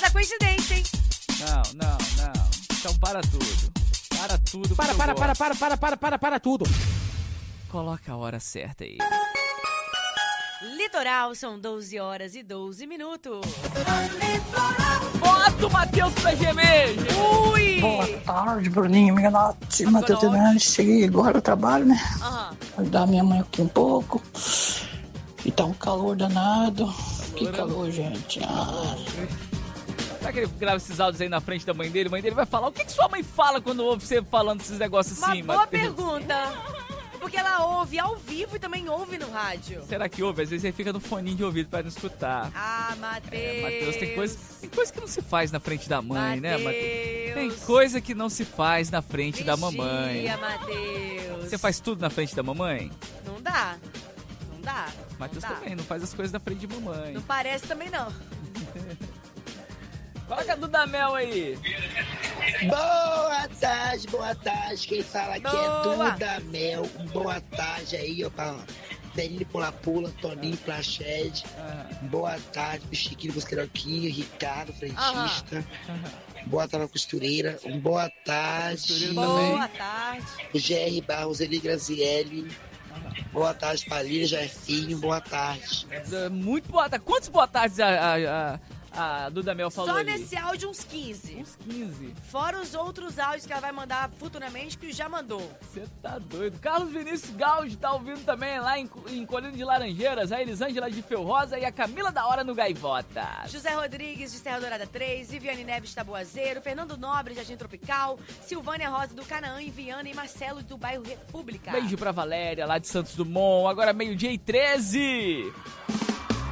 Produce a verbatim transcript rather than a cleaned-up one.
muita coincidência, hein? Não, não, não. Então para tudo. Para tudo. Para, para, para, para, para, para, para, para tudo. Coloca a hora certa aí. Litoral, são doze horas e doze minutos. Bota o Matheus pra gemer. Ui! Boa tarde, Bruninho, Miganotti, Matheus Tenani. Cheguei agora ao trabalho, né? Aham. Ajudar minha mãe aqui um pouco. E tá um calor danado. Que calor, gente. Ah. Será que ele grava esses áudios aí na frente da mãe dele? A mãe dele vai falar, o que, que sua mãe fala quando ouve você falando esses negócios Uma assim, boa Matheus? pergunta. Porque ela ouve ao vivo e também ouve no rádio. Será que ouve? Às vezes ele fica no foninho de ouvido pra não escutar. Ah, Matheus. É, Matheus, tem coisa, tem coisa que não se faz na frente da mãe, Mateus. né, Matheus? Tem coisa que não se faz na frente Vigia, da mamãe. Matheus. Você faz tudo na frente da mamãe? Não dá. Não dá. Matheus não dá. também não faz as coisas na frente de mamãe. Não parece também, não. Coloca a Dudamel aí. Boa tarde, boa tarde. Quem fala aqui Boa. é Dudamel. Boa tarde aí, ó, pra Danilo Pula Pula, Toninho Plached. Ah, Boa tarde pro Chiquinho Busqueiroquinho, Ricardo, frentista. Boa tarde, costureira. Boa tarde. Costureira também. Boa tarde. O G R Barros, Eli Grazielli. Boa tarde, Palíria, Jefinho. Boa tarde. é muito boa tarde. Quantos boa tardes a, a, a, a Dudamel falou Só ali? nesse áudio uns quinze. Uns quinze. Fora os outros áudios que ela vai mandar futuramente, que já mandou. Você tá doido. Carlos Vinícius Gaudi tá ouvindo também lá em, em Colina de Laranjeiras, a Elisângela de Felrosa e a Camila da Hora no Gaivota. José Rodrigues, de Serra Dourada três, Viviane Neves, de Taboazeiro, Fernando Nobre, de Jardim Tropical, Silvânia Rosa, do Canaã e Viana, e Marcelo, do bairro República. Beijo pra Valéria, lá de Santos Dumont. Agora meio-dia e treze.